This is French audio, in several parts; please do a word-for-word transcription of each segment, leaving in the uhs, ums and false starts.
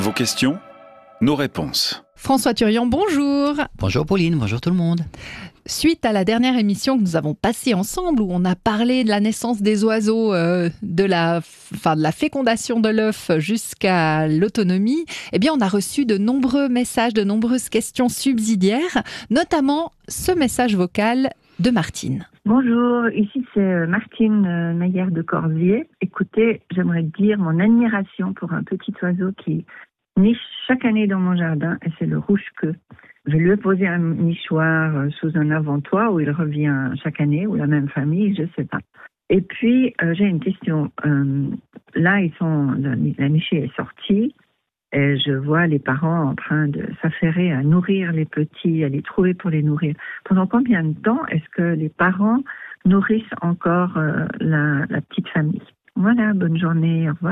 Vos questions, nos réponses. François Turian, bonjour. Bonjour Pauline, bonjour tout le monde. Suite à la dernière émission que nous avons passée ensemble, où on a parlé de la naissance des oiseaux, euh, de, la, enfin, de la fécondation de l'œuf jusqu'à l'autonomie, eh bien, on a reçu de nombreux messages, de nombreuses questions subsidiaires, notamment ce message vocal de Martine. Bonjour, ici c'est Martine Meyer de Corsier. Écoutez, j'aimerais dire mon admiration pour un petit oiseau qui niche chaque année dans mon jardin, et c'est le rouge-queue. Je lui ai posé un nichoir sous un avant-toit où il revient chaque année, ou la même famille, je ne sais pas. Et puis, euh, j'ai une question. Euh, là, ils sont, la, la nichée est sortie, et je vois les parents en train de s'affairer à nourrir les petits, à les trouver pour les nourrir. Pendant combien de temps est-ce que les parents nourrissent encore euh, la, la petite famille? Voilà, bonne journée, au revoir.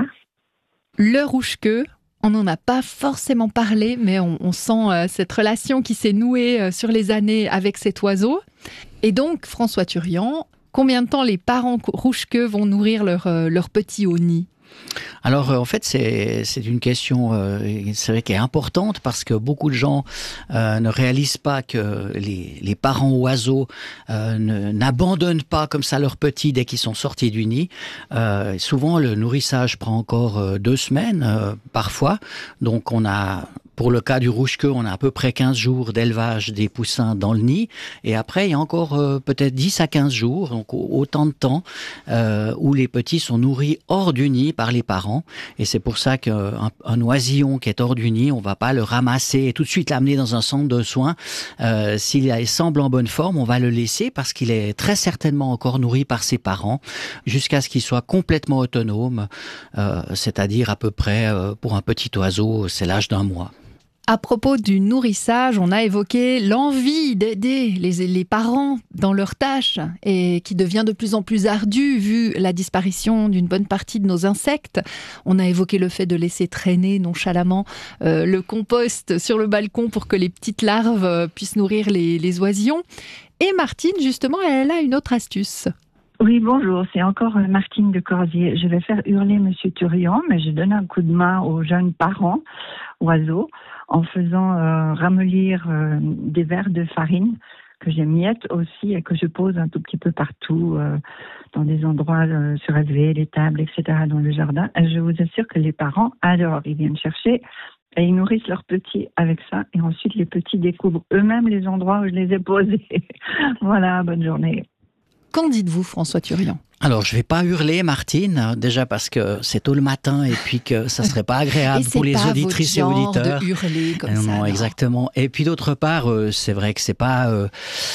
Le rouge-queue, on n'en a pas forcément parlé, mais on, on sent euh, cette relation qui s'est nouée euh, sur les années avec cet oiseau. Et donc, François Turian, combien de temps les parents rouge-queue vont nourrir leur, euh, leur petit au nid ? Alors en fait c'est c'est une question euh, c'est vrai qui est importante parce que beaucoup de gens euh, ne réalisent pas que les les parents oiseaux euh, ne, n'abandonnent pas comme ça leurs petits dès qu'ils sont sortis du nid. Euh, souvent le nourrissage prend encore euh, deux semaines euh, parfois, donc on a pour le cas du rouge-queue, on a à peu près quinze jours d'élevage des poussins dans le nid. Et après, il y a encore euh, peut-être dix à quinze jours, donc autant de temps, euh, où les petits sont nourris hors du nid par les parents. Et c'est pour ça qu'un un oisillon qui est hors du nid, on va pas le ramasser et tout de suite l'amener dans un centre de soins. Euh, s'il semble en bonne forme, on va le laisser parce qu'il est très certainement encore nourri par ses parents jusqu'à ce qu'il soit complètement autonome, euh, c'est-à-dire à peu près, euh, pour un petit oiseau, c'est l'âge d'un mois. À propos du nourrissage, on a évoqué l'envie d'aider les, les parents dans leurs tâches et qui devient de plus en plus ardue vu la disparition d'une bonne partie de nos insectes. On a évoqué le fait de laisser traîner nonchalamment euh, le compost sur le balcon pour que les petites larves euh, puissent nourrir les, les oisillons. Et Martine, justement, elle a une autre astuce. Oui, bonjour, c'est encore Martine de Corsier. Je vais faire hurler Monsieur Turian, mais je donne un coup de main aux jeunes parents oiseaux en faisant euh, ramollir euh, des verres de farine que j'émiette aussi et que je pose un tout petit peu partout euh, dans des endroits euh, surélevés, les tables, et cetera dans le jardin. Et je vous assure que les parents adorent. Ils viennent chercher et ils nourrissent leurs petits avec ça. Et ensuite, les petits découvrent eux-mêmes les endroits où je les ai posés. Voilà, bonne journée. Qu'en dites-vous, François Turian ? Alors, je vais pas hurler, Martine, déjà parce que c'est tôt le matin et puis que ça serait pas agréable pour les auditrices et auditeurs. De hurler comme non, ça, non, non, exactement. Et puis d'autre part, euh, c'est vrai que c'est pas. Euh,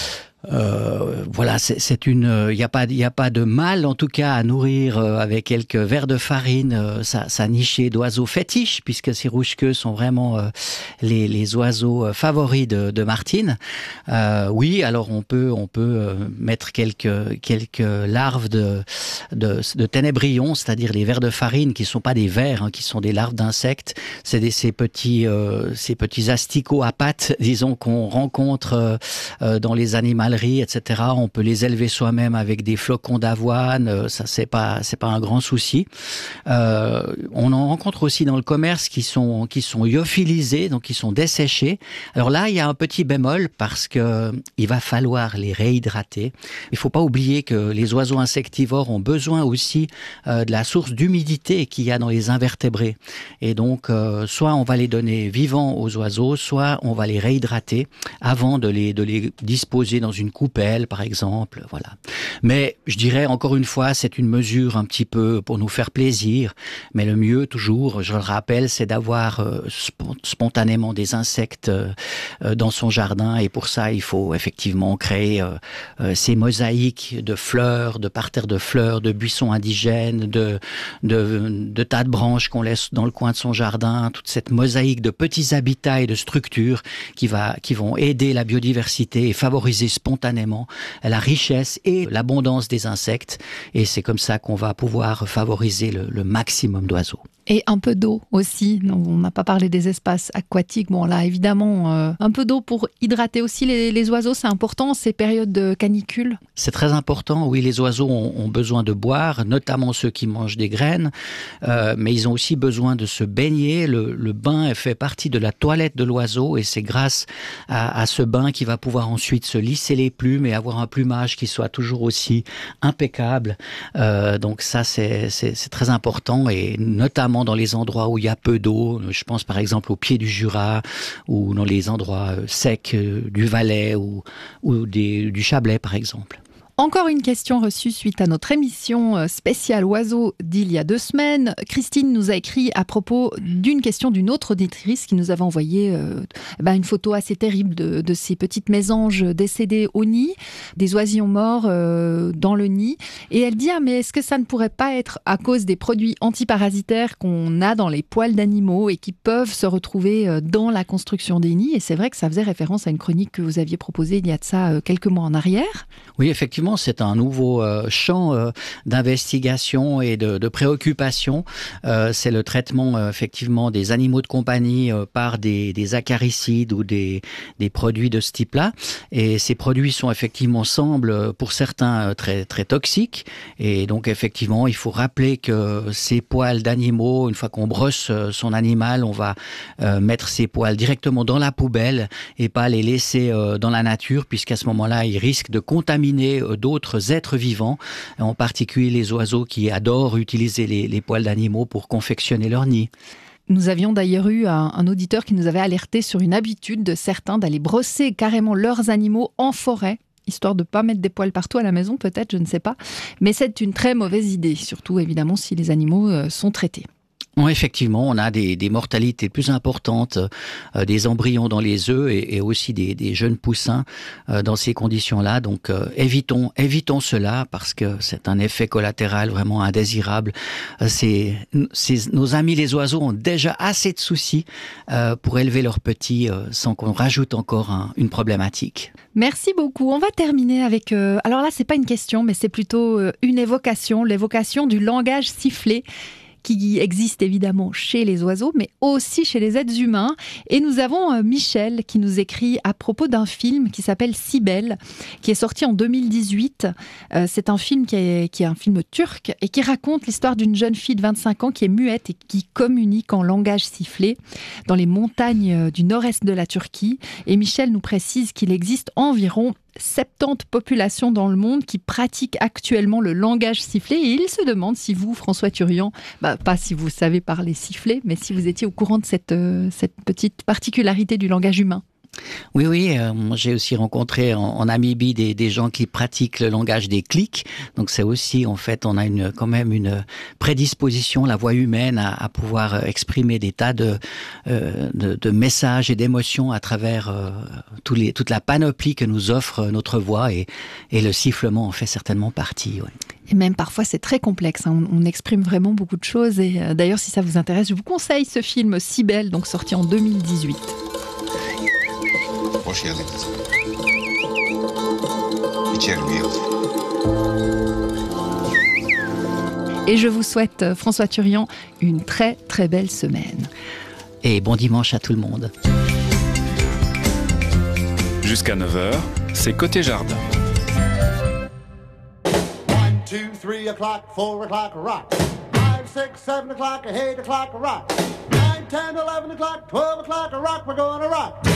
Euh, voilà, c'est, c'est une, il n'y a pas, il y a pas de mal en tout cas à nourrir euh, avec quelques verres de farine euh, sa, sa nichée d'oiseaux fétiches, puisque ces rouge-queues sont vraiment euh, les, les oiseaux favoris de, de Martine. Euh, oui, alors on peut, on peut euh, mettre quelques quelques larves de de, de ténébrions, c'est-à-dire les vers de farine qui sont pas des vers, hein, qui sont des larves d'insectes. C'est des, ces petits euh, ces petits asticots à pattes, disons qu'on rencontre euh, dans les animaux et cetera. On peut les élever soi-même avec des flocons d'avoine. Ça, c'est pas, c'est pas un grand souci. Euh, on en rencontre aussi dans le commerce qui sont, qui sont lyophilisés, donc qui sont desséchés. Alors là, il y a un petit bémol parce que il va falloir les réhydrater. Il faut pas oublier que les oiseaux insectivores ont besoin aussi euh, de la source d'humidité qu'il y a dans les invertébrés. Et donc, euh, soit on va les donner vivants aux oiseaux, soit on va les réhydrater avant de les, de les disposer dans une coupelle, par exemple, voilà. Mais je dirais encore une fois, c'est une mesure un petit peu pour nous faire plaisir. Mais le mieux, toujours, je le rappelle, c'est d'avoir euh, spontanément des insectes euh, dans son jardin. Et pour ça, il faut effectivement créer euh, euh, ces mosaïques de fleurs, de parterres de fleurs, de buissons indigènes, de, de, de tas de branches qu'on laisse dans le coin de son jardin. Toute cette mosaïque de petits habitats et de structures qui va, qui vont aider la biodiversité et favoriser spontanément la richesse et l'abondance des insectes. Et c'est comme ça qu'on va pouvoir favoriser le, le maximum d'oiseaux. Et un peu d'eau aussi. Non, on n'a pas parlé des espaces aquatiques. Bon, là, évidemment, euh, un peu d'eau pour hydrater aussi les, les oiseaux, c'est important, ces périodes de canicule. C'est très important. Oui, les oiseaux ont, ont besoin de boire, notamment ceux qui mangent des graines, euh, mais ils ont aussi besoin de se baigner. Le, le bain fait partie de la toilette de l'oiseau et c'est grâce à, à ce bain qu'il va pouvoir ensuite se lisser les plumes et avoir un plumage qui soit toujours aussi impeccable. Euh, donc ça, c'est, c'est, c'est très important et notamment dans les endroits où il y a peu d'eau, je pense par exemple au pied du Jura ou dans les endroits secs du Valais ou, ou des, du Chablais par exemple. Encore une question reçue suite à notre émission spéciale oiseaux d'il y a deux semaines. Christine nous a écrit à propos d'une question d'une autre auditrice qui nous avait envoyé euh, ben une photo assez terrible de, de ces petites mésanges décédées au nid, des oisillons morts euh, dans le nid. Et elle dit ah, mais est-ce que ça ne pourrait pas être à cause des produits antiparasitaires qu'on a dans les poils d'animaux et qui peuvent se retrouver dans la construction des nids? Et c'est vrai que ça faisait référence à une chronique que vous aviez proposée il y a de ça quelques mois en arrière. Oui, effectivement, c'est un nouveau euh, champ euh, d'investigation et de, de préoccupation. Euh, c'est le traitement euh, effectivement des animaux de compagnie euh, par des, des acaricides ou des, des produits de ce type-là. Et ces produits sont effectivement, semblent pour certains très, très toxiques. Et donc effectivement, il faut rappeler que ces poils d'animaux, une fois qu'on brosse son animal, on va euh, mettre ces poils directement dans la poubelle et pas les laisser euh, dans la nature, puisqu'à ce moment-là, ils risquent de contaminer euh, d'autres êtres vivants, en particulier les oiseaux qui adorent utiliser les, les poils d'animaux pour confectionner leur nid. Nous avions d'ailleurs eu un, un auditeur qui nous avait alerté sur une habitude de certains d'aller brosser carrément leurs animaux en forêt, histoire de ne pas mettre des poils partout à la maison, peut-être, je ne sais pas. Mais c'est une très mauvaise idée, surtout évidemment si les animaux euh, sont traités. Oui, effectivement, on a des, des mortalités plus importantes, euh, des embryons dans les œufs et, et aussi des, des jeunes poussins euh, dans ces conditions-là. Donc, euh, évitons, évitons cela parce que c'est un effet collatéral vraiment indésirable. Euh, c'est, c'est, nos amis les oiseaux ont déjà assez de soucis euh, pour élever leurs petits euh, sans qu'on rajoute encore un, une problématique. Merci beaucoup. On va terminer avec... Euh, alors là, c'est pas une question, mais c'est plutôt euh, une évocation, l'évocation du langage sifflé, qui existe évidemment chez les oiseaux, mais aussi chez les êtres humains. Et nous avons Michel qui nous écrit à propos d'un film qui s'appelle Sibel, qui est sorti en deux mille dix-huit. Euh, c'est un film qui est, qui est un film turc et qui raconte l'histoire d'une jeune fille de vingt-cinq ans qui est muette et qui communique en langage sifflé dans les montagnes du nord-est de la Turquie. Et Michel nous précise qu'il existe environ soixante-dix populations dans le monde qui pratiquent actuellement le langage sifflé et il se demande si vous, François Turian, bah, pas si vous savez parler sifflé, mais si vous étiez au courant de cette, euh, cette petite particularité du langage humain. Oui, oui, euh, j'ai aussi rencontré en, en Namibie des, des gens qui pratiquent le langage des clics. Donc c'est aussi, en fait, on a une, quand même une prédisposition, la voix humaine, à, à pouvoir exprimer des tas de, euh, de, de messages et d'émotions à travers euh, tous les, toute la panoplie que nous offre notre voix et, et le sifflement en fait certainement partie. Ouais. Et même parfois c'est très complexe, hein. on, on exprime vraiment beaucoup de choses. Et euh, d'ailleurs, si ça vous intéresse, je vous conseille ce film Sibel, donc sorti en deux mille dix-huit. Hoş geldiniz. İçeri mi yıl? Et je vous souhaite, François Turian, une très très belle semaine. Et bon dimanche à tout le monde. Jusqu'à neuf heures, c'est Côté Jardin. one, two, three o'clock, four o'clock, rock. five, six, seven o'clock, eight o'clock, rock. nine, ten, eleven o'clock, twelve o'clock, rock. We're gonna rock.